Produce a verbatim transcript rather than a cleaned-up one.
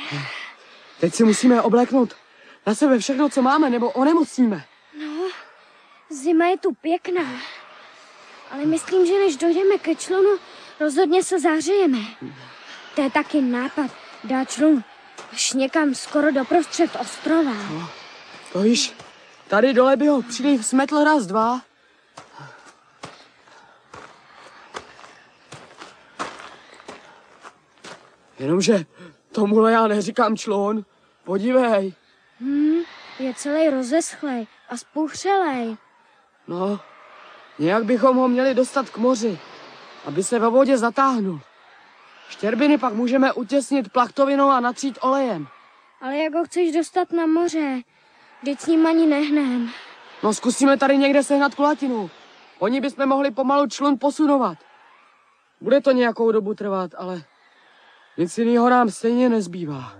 Teď si musíme obléknout na sebe všechno, co máme, nebo onemocníme. No, zima je tu pěkná. Ale myslím, že než dojdeme ke člunu, rozhodně se zahřejeme. To je taky nápad, dát člun až někam skoro doprostřed ostrova. No, to víš, tady dole by ho příliv smetl raz, dva. Jenomže tomuhle já neříkám člun. Podívej. Hmm, je celý rozeschlej a spuchřelej. No, nějak bychom ho měli dostat k moři, aby se ve vodě zatáhnul. Štěrbiny pak můžeme utěsnit plachtovinou a natřít olejem. Ale jak ho chceš dostat na moře? Vždyť s ním ani nehnem. No zkusíme tady někde sehnat kulatinu. Oni bychom mohli pomalu člun posunovat. Bude to nějakou dobu trvat, ale nic jiného nám stejně nezbývá.